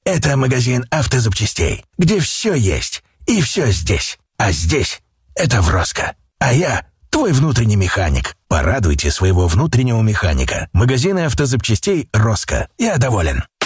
Это магазин автозапчастей, где все есть и все здесь. А здесь — это Вроско. А я — твой внутренний механик. Порадуйте своего внутреннего механика. Магазины автозапчастей «Роско». Я доволен.